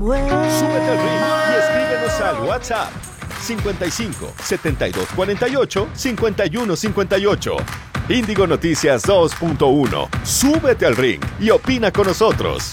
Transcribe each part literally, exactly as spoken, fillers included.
Súbete al ring y escríbenos al WhatsApp cincuenta y cinco, setenta y dos cuarenta y ocho, cincuenta y uno cincuenta y ocho. Índigo Noticias dos punto uno. Súbete al ring y opina con nosotros.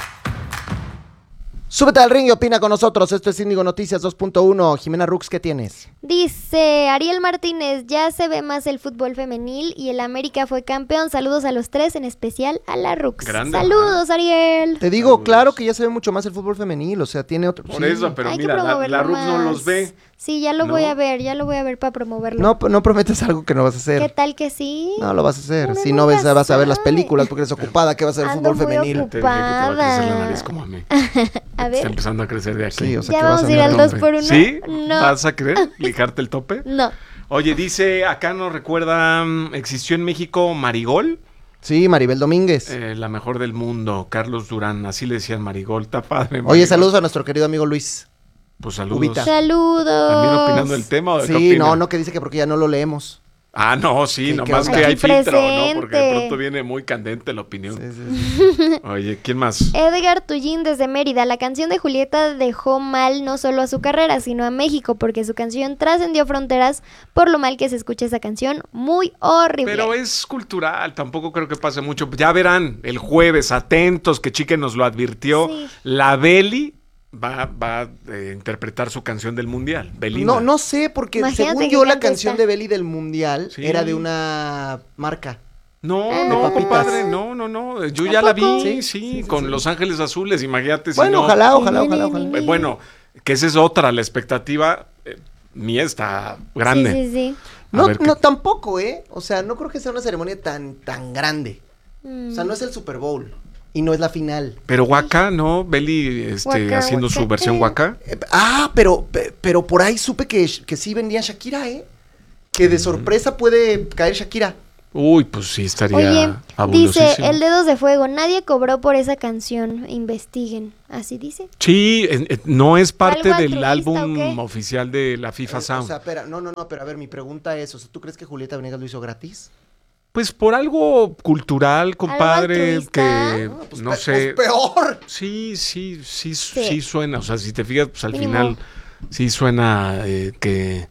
Súbete al ring y opina con nosotros. Esto es Índigo Noticias dos punto uno. Jimena Rux, ¿qué tienes? Dice Ariel Martínez, ya se ve más el fútbol femenil y el América fue campeón. Saludos a los tres, en especial a la Rux. Grande, Saludos, Ariel. Te digo, Saludos. claro que ya se ve mucho más el fútbol femenil, o sea, tiene otro... Por sí. eso, pero Hay que mira, la, promoverlo la Rux no más. los ve. Sí, ya lo ¿no? voy a ver, ya lo voy a ver para promoverlo. No, no prometes algo que no vas a hacer. ¿Qué tal que sí? No lo vas a hacer. Uno Si no ves, nunca vas a ver las sabe. películas porque eres ocupada. ¿Qué va a ser el Ando fútbol muy femenil? ocupada. Te dije que te va a crecer la Ocupada. nariz como a mí. A Está ver, empezando a crecer de aquí. Sí, o sea, ya que vas vamos a a ir al andar- dos por uno. ¿Sí? No. ¿Vas a querer lijarte el tope? No. Oye, dice, acá nos recuerda, mm, existió en México Marigol, Sí, Maribel Domínguez. eh, la mejor del mundo, Carlos Durán, así le decían Marigol, está padre. Oye, Marigol. saludos a nuestro querido amigo Luis. Pues saludos. Ubita. Saludos. ¿También opinando el tema o de qué Sí, opina? no, no, que dice que porque ya no lo leemos. Ah, no, sí, Sí, nomás que que hay aquí filtro, ¿no? Porque de presente. pronto viene muy candente la opinión. Sí, sí, sí. Oye, ¿quién más? Edgar Tullín desde Mérida. La canción de Julieta dejó mal no solo a su carrera, sino a México, porque su canción trascendió fronteras por lo mal que se escucha esa canción. Muy horrible. Pero es cultural, tampoco creo que pase mucho. Ya verán, el jueves, atentos, que Chique nos lo advirtió. Sí. La Beli va, va a eh, interpretar su canción del Mundial, Belinda. No, no sé, porque Imagínate según que yo la cante canción esta. de Beli del Mundial Sí. era de una marca. No, Ah. no, De papitas. compadre, no, no, no. Yo ya la vi, ¿Tampoco? sí, Sí, sí, sí, con sí. Los Ángeles Azules, imagínate si Bueno, no. ojalá, ojalá, ojalá, ojalá. Eh, Bueno, que esa es otra, la expectativa eh, mía está grande. Sí, sí, sí. A No, ver qué- no, tampoco, ¿eh? O sea, no creo que sea una ceremonia tan, tan grande. Mm. O sea, no es el Super Bowl y no es la final. Pero Waka, ¿no? Beli este, Waka, haciendo Waka. su versión Waka. Eh, ah, pero, pe- pero por ahí supe que, que sí vendía Shakira, ¿eh? Que de sorpresa puede caer Shakira. Uy, pues sí, estaría Oye, dice fabulosísimo. El Dedos de Fuego, nadie cobró por esa canción, investiguen. Así dice. Sí, eh, eh, no es parte ¿Algo del altruista álbum o qué? oficial de la FIFA Eh, Sound. O sea, espera, no, no, no, pero a ver, mi pregunta es, o sea, ¿tú crees que Julieta Venegas lo hizo gratis? Pues por algo cultural, compadre, altruista? que Ah, pues no pe- sé. pues peor. Sí, sí, sí, Sí. sí suena. O sea, si te fijas, pues al Mínimo. final sí suena eh, que,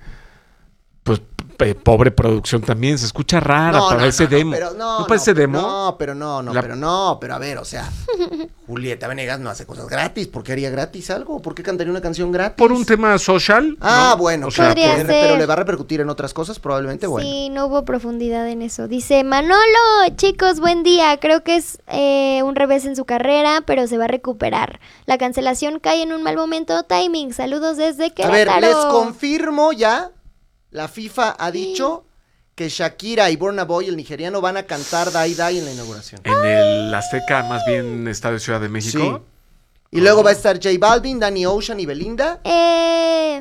pues, p- pobre producción también. Se escucha rara, No, no, parece no, no, demo. pero no, ¿No parece no, demo? No, pero no, no, La- pero no, pero a ver, o sea, Julieta Venegas no hace cosas gratis. ¿Por qué haría gratis algo? ¿Por qué cantaría una canción gratis? Por un tema social. Ah, ¿no? bueno, O sea, Podría por- pero, pero ser. le va a repercutir en otras cosas, probablemente, bueno. Sí, no hubo profundidad en eso. Dice Manolo, chicos, buen día. Creo que es eh, un revés en su carrera, pero se va a recuperar. La cancelación cae en un mal momento. Timing. Saludos desde A Querétaro. ver, les confirmo ya, la FIFA ha dicho que Shakira y Burna Boy, el nigeriano, van a cantar Die Die en la inauguración. En el Azteca, más bien Estadio Ciudad de México. Y luego va a estar J Balvin, Danny Ocean y Belinda. Eh,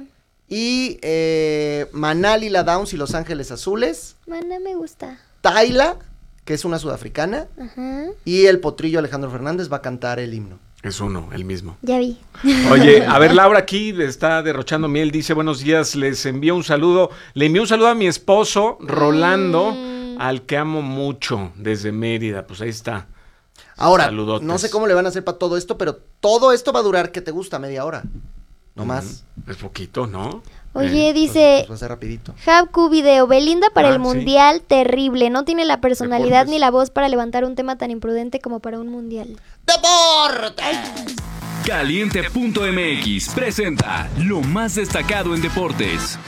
Y eh, Manal y la Downs y Los Ángeles Azules. mana, me gusta. Tayla, que es una sudafricana. Ajá. Y el potrillo Alejandro Fernández va a cantar el himno. Es uno, el mismo. Ya vi. Oye, a ver, Laura aquí le está derrochando miel, dice buenos días, les envío un saludo, le envío un saludo a mi esposo, Rolando, Mm. al que amo mucho, desde Mérida, pues ahí está. Ahora, Saludotes. no sé cómo le van a hacer para todo esto, pero todo esto va a durar, ¿qué te gusta? Media hora. No más. Mm, es poquito, ¿no? Oye, Eh, dice Pues va a ser rapidito. Habku Video, Belinda para Ah, el sí. mundial, terrible. No tiene la personalidad Deportes. ni la voz para levantar un tema tan imprudente como para un mundial. ¡Deportes! Caliente punto m x presenta lo más destacado en deportes.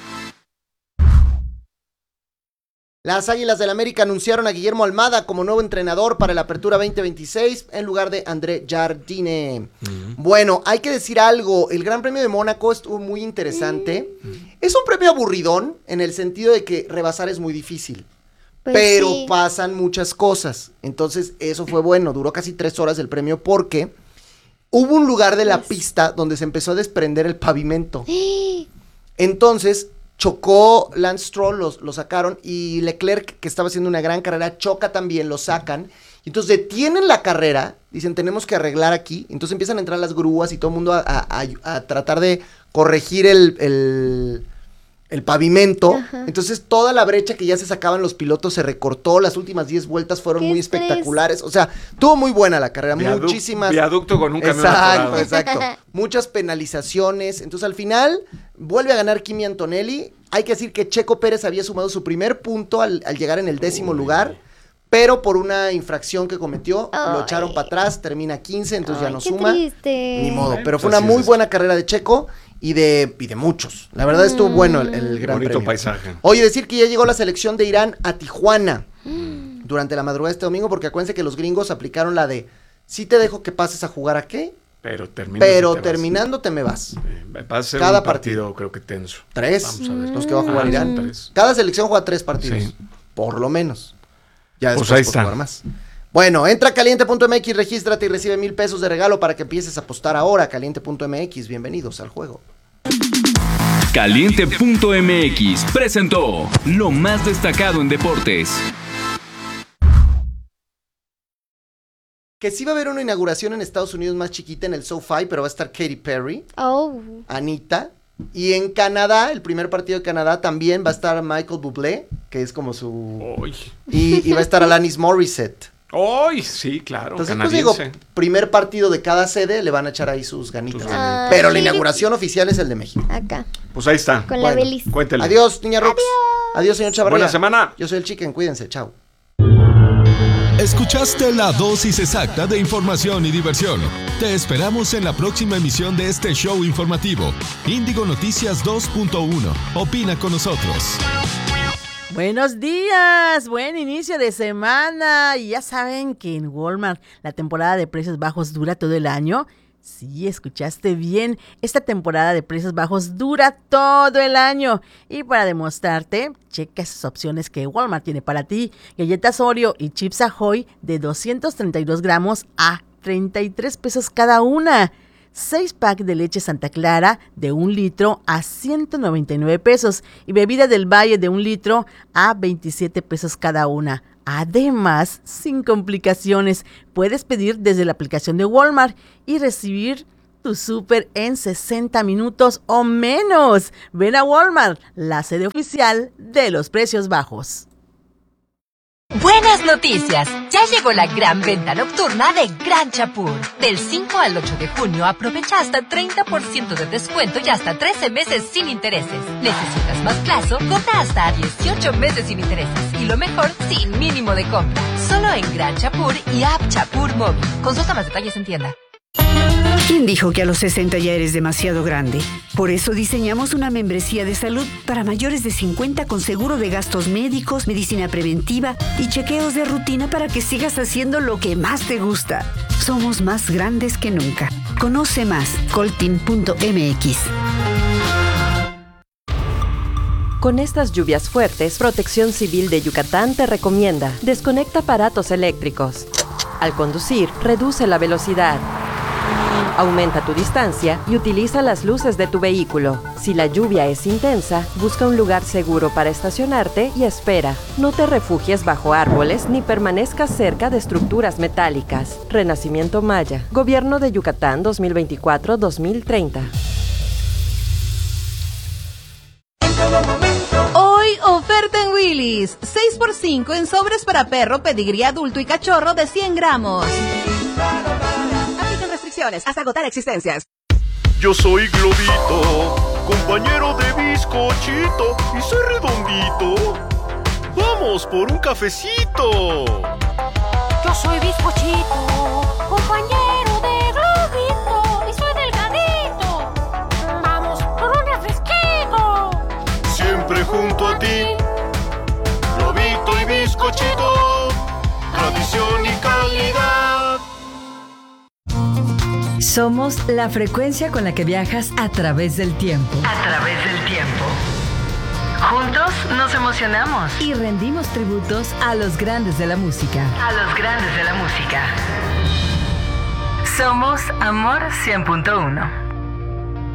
Las Águilas del América anunciaron a Guillermo Almada como nuevo entrenador para la Apertura veinte veintiséis en lugar de André Jardine. Bueno, hay que decir algo, el Gran Premio de Mónaco estuvo muy interesante. Es un premio aburridón en el sentido de que rebasar es muy difícil, Pues pero sí. pasan muchas cosas. Entonces eso fue bueno, duró casi tres horas el premio porque hubo un lugar de la Pues. pista donde se empezó a desprender el pavimento. Entonces chocó Lance Stroll, lo, lo sacaron, y Leclerc, que estaba haciendo una gran carrera, choca también, lo sacan. Y entonces detienen la carrera, dicen, tenemos que arreglar aquí. Entonces empiezan a entrar las grúas y todo el mundo a, a- a- a tratar de corregir el, el, el pavimento. Ajá. Entonces toda la brecha que ya se sacaban los pilotos se recortó, las últimas diez vueltas fueron ¡Qué muy estrés! espectaculares. O sea, tuvo muy buena la carrera, Viaduc- muchísimas... Viaducto con un camión Exacto, atorado. exacto. Muchas penalizaciones. Entonces al final vuelve a ganar Kimi Antonelli. Hay que decir que Checo Pérez había sumado su primer punto al, al llegar en el décimo Uy. lugar, pero por una infracción que cometió, lo Ay. echaron para atrás, termina quince, entonces ya Ay, no qué suma. triste. Ni modo, Bueno, pero fue pues una así muy es. buena carrera de Checo y de, y de muchos. La verdad estuvo bueno el, el Gran Bonito Premio. paisaje. Oye, decir que ya llegó la selección de Irán a Tijuana durante la madrugada de este domingo, porque acuérdense que los gringos aplicaron la de, sí te dejo que pases a jugar a qué, Pero, termina pero si te vas. terminando te me vas. Eh, Va a ser Cada un partido, creo que tenso. Tres, Vamos a ver. los que va a jugar Ah, Irán. son tres. Cada selección juega tres partidos, Sí. por lo menos. Ya Pues después ahí por está. jugar más. Bueno, entra a caliente punto m x, regístrate y recibe mil pesos de regalo para que empieces a apostar ahora. caliente punto m x, bienvenidos al juego. Caliente punto m x presentó lo más destacado en deportes. Que sí va a haber una inauguración en Estados Unidos más chiquita en el SoFi, pero va a estar Katy Perry, Oh. Anita. Y en Canadá, el primer partido de Canadá, también va a estar Michael Bublé, que es como su... Uy. Y, y va a estar Alanis Morissette. Uy, sí, claro. Entonces, pues digo, Canadiense. primer partido de cada sede, le van a echar ahí sus ganitas. Sus ganitas. Pero la Sí. inauguración oficial es el de México. Acá, Pues ahí está. con la Bueno, Belis. Cuéntele. Adiós, niña Rox. Adiós, señor Chavarría. Buena semana. Yo soy el Chicken, cuídense, chao. Escuchaste la dosis exacta de información y diversión. Te esperamos en la próxima emisión de este show informativo. Índigo Noticias dos punto uno. Opina con nosotros. Buenos días, buen inicio de semana. Y ya saben que en Walmart la temporada de precios bajos dura todo el año. Sí, escuchaste bien, esta temporada de precios bajos dura todo el año. Y para demostrarte, checa esas opciones que Walmart tiene para ti. Galletas Oreo y Chips Ahoy de doscientos treinta y dos gramos a treinta y tres pesos cada una. seis pack de leche Santa Clara de un litro a ciento noventa y nueve pesos y bebida del Valle de un litro a veintisiete pesos cada una. Además, sin complicaciones, puedes pedir desde la aplicación de Walmart y recibir tu súper en sesenta minutos o menos. Ven a Walmart, la sede oficial de los precios bajos. Buenas noticias, ya llegó la gran venta nocturna de Gran Chapur. Del cinco al ocho de junio aprovecha hasta treinta por ciento de descuento y hasta trece meses sin intereses. ¿Necesitas más plazo? Compra hasta dieciocho meses sin intereses y lo mejor, sin mínimo de compra. Solo en Gran Chapur y App Chapur Móvil. Consulta más detalles en tienda. ¿Quién dijo que a los sesenta ya eres demasiado grande? Por eso diseñamos una membresía de salud para mayores de cincuenta con seguro de gastos médicos, medicina preventiva y chequeos de rutina para que sigas haciendo lo que más te gusta. Somos más grandes que nunca. Conoce más, coltin punto m x. Con estas lluvias fuertes, Protección Civil de Yucatán te recomienda: desconecta aparatos eléctricos. Al conducir, reduce la velocidad. Aumenta tu distancia y utiliza las luces de tu vehículo. Si la lluvia es intensa, busca un lugar seguro para estacionarte y espera. No te refugies bajo árboles ni permanezcas cerca de estructuras metálicas. Renacimiento Maya. Gobierno de Yucatán dos mil veinticuatro a dos mil treinta. Hoy, oferta en Willy's. seis por cinco en sobres para perro, pedigrí adulto y cachorro de cien gramos. Aplican restricciones hasta agotar existencias. Yo soy Globito, compañero de bizcochito, y soy redondito. ¡Vamos por un cafecito! Yo soy bizcochito, compañero de Globito, y soy delgadito. Vamos por un refresquito. Siempre junto a ti, Globito y bizcochito, tradición y calidad. Somos la frecuencia con la que viajas a través del tiempo. A través del tiempo. Juntos nos emocionamos. Y rendimos tributos a los grandes de la música. A los grandes de la música. Somos Amor cien punto uno.